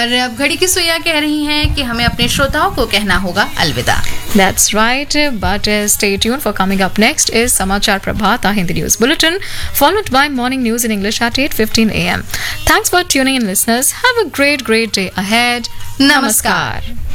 और अब घड़ी की सुइयां कह रही हैं कि हमें अपने श्रोताओं को कहना होगा अलविदा. That's right, but stay tuned for coming up next is Samachar Prabhat, our Hindi News Bulletin, followed by Morning News in English at 8:15 a.m. Thanks for tuning in, listeners. Have a great day ahead. Namaskar.